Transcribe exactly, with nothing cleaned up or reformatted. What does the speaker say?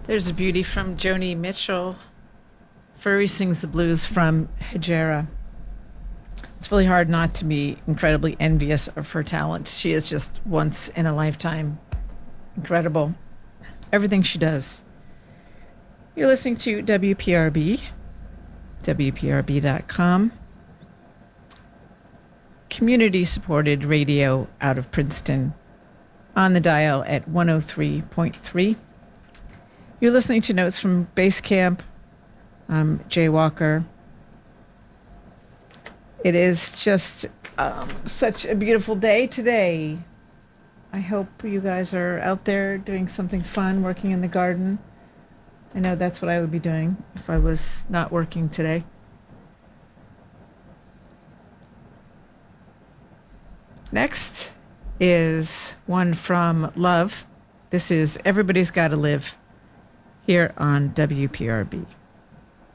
There's a beauty from Joni Mitchell. Furry sings the blues from Hejera. It's really hard not to be incredibly envious of her talent. She is just once in a lifetime. Incredible. Everything she does. You're listening to W P R B, W P R B dot com. Community supported radio out of Princeton. On the dial at one oh three point three. You're listening to Notes from Base Camp. I'm Jay Walker. It is just um, such a beautiful day today. I hope you guys are out there doing something fun, working in the garden. I know that's what I would be doing if I was not working today. Next is one from Love. This is Everybody's Gotta Live here on W P R B.